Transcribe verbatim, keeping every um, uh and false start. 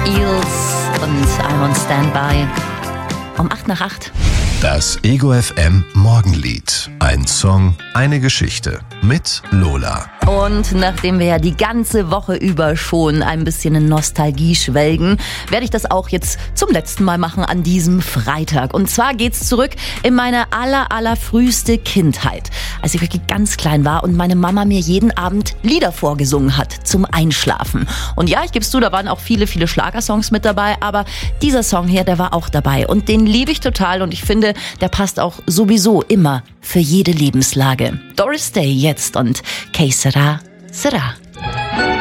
Eels und I'm on Standby. Um acht nach acht. Das Ego F M Morgenlied. Ein Song, eine Geschichte. Mit Lola. Und nachdem wir ja die ganze Woche über schon ein bisschen in Nostalgie schwelgen, werde ich das auch jetzt zum letzten Mal machen an diesem Freitag. Und zwar geht's zurück in meine aller, aller früheste Kindheit, als ich wirklich ganz klein war und meine Mama mir jeden Abend Lieder vorgesungen hat zum Einschlafen. Und ja, ich geb's zu, da waren auch viele, viele Schlagersongs mit dabei, aber dieser Song hier, der war auch dabei. Und den liebe ich total und ich finde, der passt auch sowieso immer für jede Lebenslage. Doris Day jetzt und Que sera, sera.